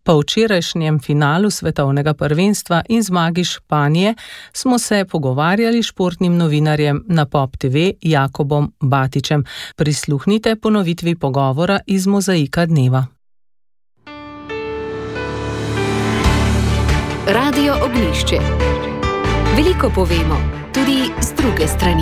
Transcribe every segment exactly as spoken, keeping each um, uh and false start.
Po včerajšnjem finalu svetovnega prvenstva in zmagi Španije smo se pogovarjali s športnim novinarjem na Pop T V Jakobom Batičem. Prisluhnite ponovitvi pogovora iz Mozaika dneva. Radio Ognjišče. Veliko povemo, tudi z druge strani.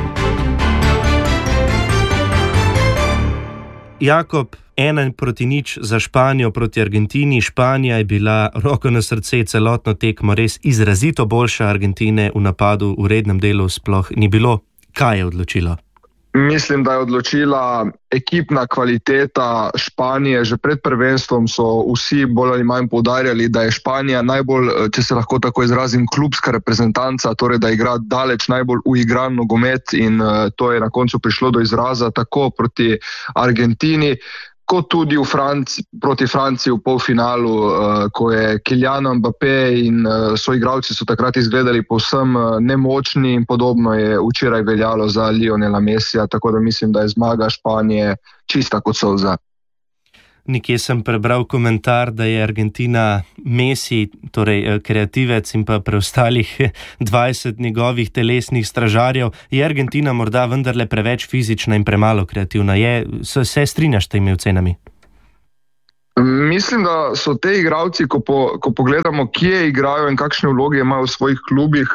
Jakob, ena proti nič za Španijo proti Argentini. Španija je bila, roko na srce, celotno tekmo res izrazito boljša. Argentine v napadu v rednem delu sploh ni bilo. Kaj je odločilo? Mislim, da je odločila ekipna kvaliteta Španije. Že pred prvenstvom so vsi bolj ali manj poudarjali, da je Španija najbolj, če se lahko tako izrazim, klubska reprezentanca, torej da igra daleč najbolj uigran nogomet, in to je na koncu prišlo do izraza tako proti Argentini, kot tudi v Franci, proti Franciji v polfinalu, ko je Kylian Mbappé in soigralci so takrat izgledali povsem nemočni, in podobno je včeraj veljalo za Lionela Messija, tako da mislim, da je zmaga Španije čista kot solza. Nekje sem prebral komentar, da je Argentina Messi, torej kreativec, in pa preostalih dvajset njegovih telesnih stražarjev. Je Argentina morda vendarle preveč fizična in premalo kreativna? Je, se strinjaš s temi ocenami? Mislim, da so te igralci, ko, po, ko pogledamo, kje igrajo in kakšne vloge imajo v svojih klubih,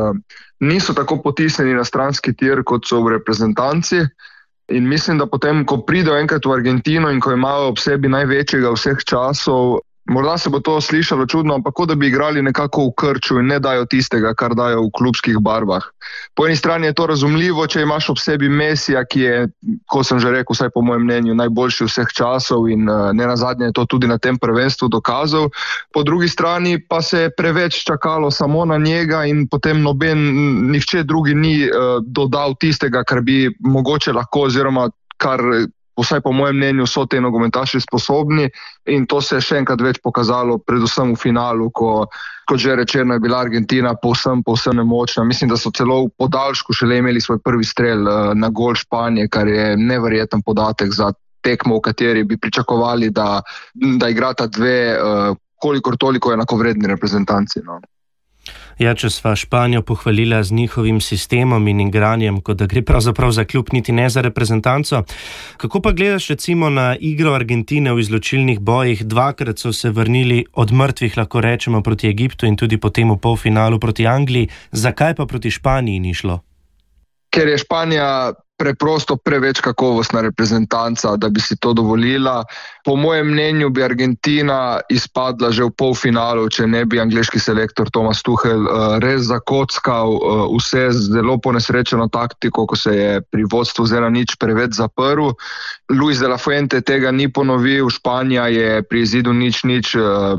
niso tako potisnjeni na stranski tir, kot so v reprezentanci. In mislim, da potem, ko pridejo enkrat v Argentino in ko imajo ob sebi največjega vseh časov, morda se bo to slišalo čudno, ampak kot da bi igrali nekako v krču in ne dajo tistega, kar dajo v klubskih barvah. Po eni strani je to razumljivo, če imaš ob sebi Messija, ki je, ko sem že rekel, vsaj po mojem mnenju, najboljši vseh časov, in ne nazadnje je to tudi na tem prvenstvu dokazal. Po drugi strani pa se je preveč čakalo samo na njega in potem noben, nihče drugi ni uh, dodal tistega, kar bi mogoče lahko, oziroma kar vsaj po mojem mnenju so te nogometaši sposobni, in to se je še enkrat več pokazalo, predvsem v finalu, ko, kot že rečeno, je bila Argentina povsem, povsem nemočna. Mislim, da so celo v podaljšku šele imeli svoj prvi strel na gol Španije, kar je neverjeten podatek za tekmo, v kateri bi pričakovali, da, da igrata dve kolikor toliko enakovredni reprezentanci. No. Ja, če sva Španijo pohvalila z njihovim sistemom in igranjem, kot da gre pravzaprav za klub, niti ne za reprezentanco. Kako pa gledaš recimo na igro Argentine v izločilnih bojih? Dvakrat so se vrnili od mrtvih, lahko rečemo, proti Egiptu in tudi potem v polfinalu proti Angliji. Zakaj pa proti Španiji ni šlo? Ker je Španija preprosto preveč kakovostna reprezentanca, da bi si to dovolila. Po mojem mnenju bi Argentina izpadla že v polfinalu, če ne bi angleški selektor Thomas Tuchel res zakockal vse zelo ponesrečeno taktiko, ko se je pri vodstvu z ena nič preveč zaprl. Luis de la Fuente tega ni ponovil, Španija je pri izidu nič nič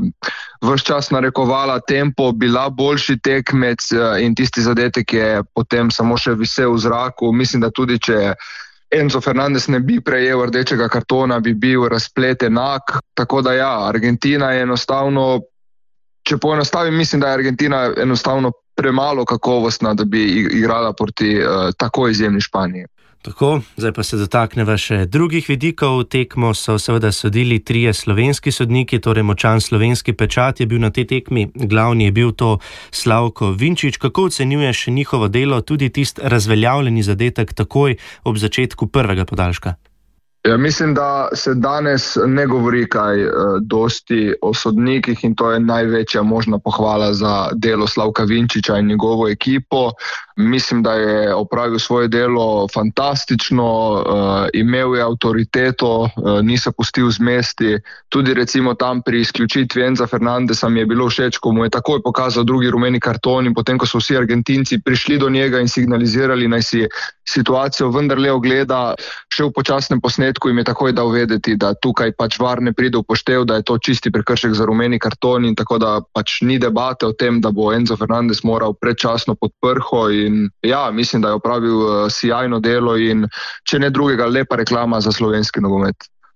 ves čas narekovala tempo, bila boljši tekmec, in tisti zadetek je potem samo še visel v zraku. Mislim, da tudi če Enzo Fernandez ne bi prejel rdečega kartona, bi bil razplet enak. Tako da ja, Argentina je enostavno, če poenostavim, mislim, da je Argentina enostavno premalo kakovostna, da bi igrala proti uh, tako izjemni Španiji. Tako, zdaj pa se dotakneva še drugih vidikov. Tekmo so seveda sodili trije slovenski sodniki, torej močan slovenski pečat je bil na tej tekmi. Glavni je bil to Slavko Vinčič. Kako ocenjuješ njihovo delo, tudi tist razveljavljeni zadetek takoj ob začetku prvega podaljška? Ja, mislim, da se danes ne govori kaj uh, dosti o sodnikih, in to je največja možna pohvala za delo Slavka Vinčiča in njegovo ekipo. Mislim, da je opravil svoje delo fantastično, uh, imel je avtoriteto, uh, ni se pustil zmesti. Tudi recimo tam pri izključitvi Enza Fernandesa mi je bilo všeč, ko mu je takoj pokazal drugi rumeni karton, in potem, ko so vsi Argentinci prišli do njega in signalizirali, naj si situacijo vendarle ogleda, še v počasnem posnetku jim je takoj dal vedeti, da tukaj pač V A R ne pride v poštev, da je to čisti prekršek za rumeni karton, in tako da pač ni debate o tem, da bo Enzo Fernandez moral predčasno pod prho. In ja, mislim, da je opravil uh, sjajno delo in če ne drugega, lepa reklama za slovenski nogomet.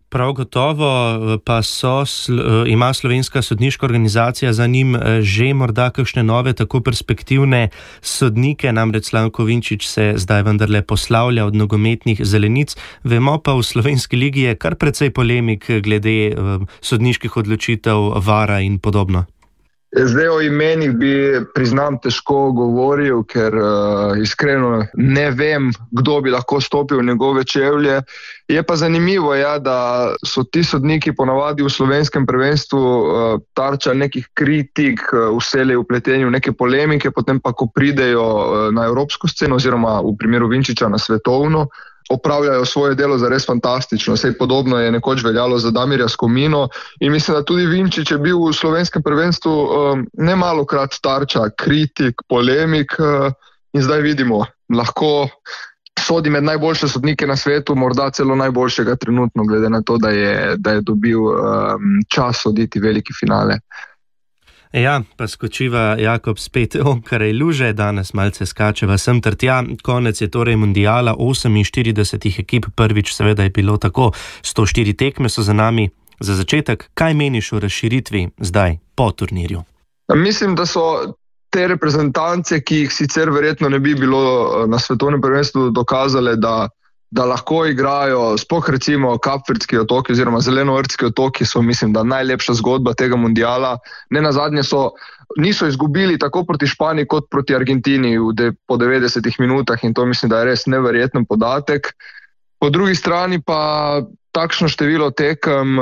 Prav gotovo pa so, ima slovenska sodniška organizacija za njim že morda kakšne nove, tako perspektivne sodnike, namreč Slavko Vinčić se zdaj vendarle poslavlja od nogometnih zelenic. Vemo pa, v slovenski ligi je kar precej polemik glede sodniških odločitev, vara in podobno. Zdaj o imenih bi, priznam, težko govoril, ker uh, iskreno ne vem, kdo bi lahko stopil v njegove čevlje. Je pa zanimivo, ja, da so ti sodniki ponavadi v slovenskem prvenstvu uh, tarča nekih kritik, uh, vselej vpleteni v neke polemike, potem pa, ko pridejo uh, na evropsko sceno oziroma v primeru Vinčića na svetovno, opravljajo svoje delo zares fantastično. Vse podobno je nekoč veljalo za Damirja Skomino in mislim, da tudi Vinčić je bil v slovenskem prvenstvu um, ne malokrat tarča kritik, polemik uh, in zdaj vidimo, lahko sodi med najboljše sodnike na svetu, morda celo najboljšega trenutno, glede na to, da je, da je dobil um, čas soditi veliki finale. Ja, pa skočiva Jakob spet onkraj luže, danes malce skačeva sem ter tja. Konec je torej mundiala, oseminštirideset ekip, prvič seveda je bilo tako, sto štiri tekme so za nami. Za začetek, kaj meniš o razširitvi zdaj, po turnirju? Mislim, da so te reprezentance, ki jih sicer verjetno ne bi bilo na svetovnem prvenstvu, dokazale, da da lahko igrajo, sploh recimo Kapverdski otoki oziroma Zelenovrtski otoki so, mislim, da najlepša zgodba tega mundiala. Ne nazadnje so, niso izgubili tako proti Španiji kot proti Argentini v de, po devetdesetih minutah in to mislim, da je res neverjeten podatek. Po drugi strani pa takšno število tekem,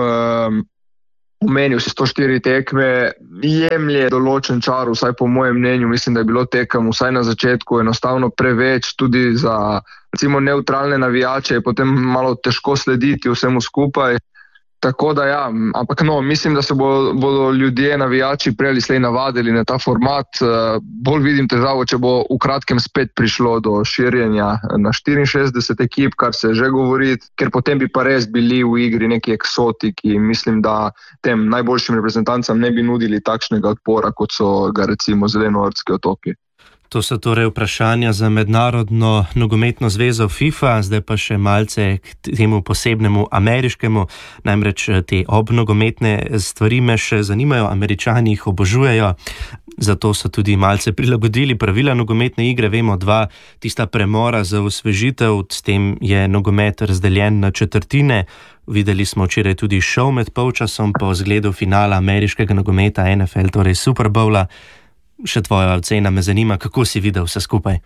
omenil si sto štiri tekme, jemlje določen čar, vsaj po mojem mnenju, mislim, da je bilo tekem vsaj na začetku enostavno preveč, tudi za recimo neutralne navijače je potem malo težko slediti vsemu skupaj. Tako da ja, ampak no, mislim, da se bo, bodo ljudje, navijači prej ali slej navadili na ta format. Bolj vidim težavo, če bo v kratkem spet prišlo do širjenja na štiriinšestdeset ekip, kar se že govori, ker potem bi pa res bili v igri neki eksotiki. Mislim, da tem najboljšim reprezentancam ne bi nudili takšnega odpora, kot so ga recimo Zelenovrtski otoki. To so torej vprašanja za mednarodno nogometno zvezo FIFA, zdaj pa še malce k temu posebnemu ameriškemu, namreč te obnogometne stvari me še zanimajo, Američani jih obožujejo, zato so tudi malce prilagodili pravila nogometne igre, vemo dva, tista premora za osvežitev, s tem je nogomet razdeljen na četrtine. Videli smo včeraj tudi šov med polčasom po zgledu finala ameriškega nogometa N F L, torej Super Bowla. Še tvoja ocena me zanima, kako si videl vse skupaj?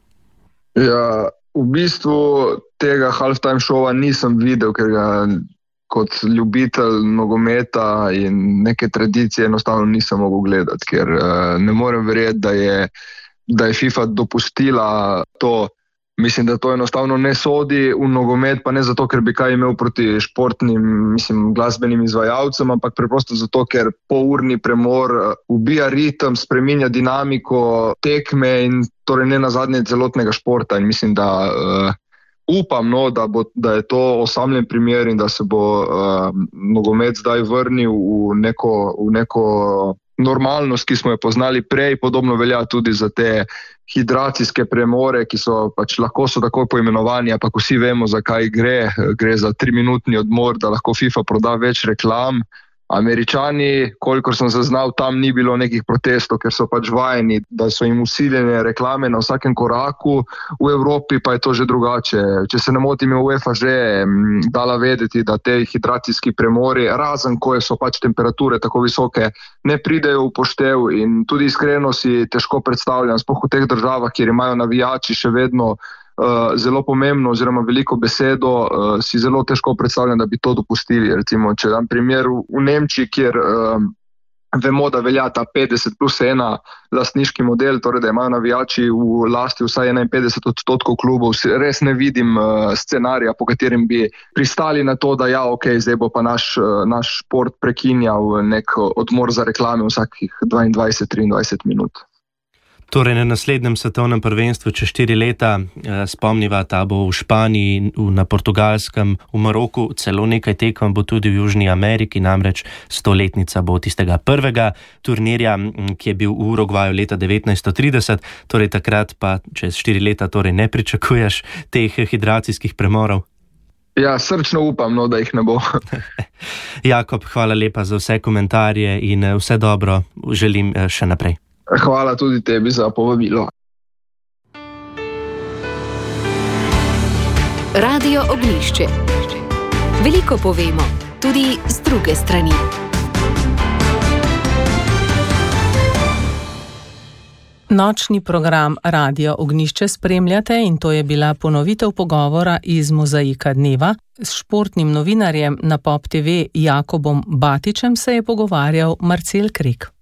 Ja, v bistvu tega halftime šova nisem videl, ker ga kot ljubitelj nogometa in neke tradicije enostavno nisem mogel gledati, ker uh, ne morem verjeti, da je, da je FIFA dopustila to. Mislim, da to enostavno ne sodi v nogomet, pa ne zato, ker bi kaj imel proti športnim, mislim, glasbenim izvajalcem, ampak preprosto zato, ker polurni premor ubija ritem, spreminja dinamiko tekme in torej ne nazadnje celotnega športa. In mislim, da uh, upam, no, da, bo, da je to osamljen primer in da se bo uh, nogomet zdaj vrnil v neko, v neko normalnost, ki smo jo poznali prej. Podobno velja tudi za te hidracijske premore, ki so pač lahko so tako poimenovani, ampak vsi vemo, za kaj gre. Gre za triminutni odmor, da lahko FIFA proda več reklam. Američani, kolikor sem zaznal, tam ni bilo nekih protestov, ker so pač vajeni, da so jim usiljene reklame na vsakem koraku. V Evropi pa je to že drugače. Če se ne motim, je UEFA že dala vedeti, da te hidracijski premori, razen ko so pač temperature tako visoke, ne pridejo v poštev in tudi iskreno si težko predstavljam, sploh v teh državah, kjer imajo navijači še vedno Uh, zelo pomembno oziroma veliko besedo, uh, si zelo težko predstavljam, da bi to dopustili. Recimo, če dam primer v, v Nemčiji, kjer uh, vemo, da velja ta petdeset plus ena lastniški model, torej da imajo navijači v lasti vsaj enainpetdeset odstotkov klubov, res ne vidim uh, scenarija, po katerem bi pristali na to, da ja, ok, zdaj bo pa naš, uh, naš šport prekinjal nek odmor za reklame vsakih dvaindvajset do triindvajset minut. Torej na naslednjem svetovnem prvenstvu čez štiri leta, eh, spomniva, ta bo v Španiji, v, na Portugalskem, v Maroku, celo nekaj tekem bo tudi v Južni Ameriki, namreč stoletnica bo tistega prvega turnirja, ki je bil v Urugvaju leta devetnajststo trideset, torej takrat pa čez štiri leta torej ne pričakuješ teh hidracijskih premorov. Ja, srčno upam, no, da jih ne bo. Jakob, hvala lepa za vse komentarje in vse dobro želim še naprej. Hvala tudi tebi za povabilo. Radio Ognjišče. Veliko povemo, tudi z druge strani. Nočni program Radio Ognjišče spremljate in to je bila ponovitev pogovora iz Mozaika dneva. S športnim novinarjem na Pop T V Jakobom Batičem se je pogovarjal Marcel Krek.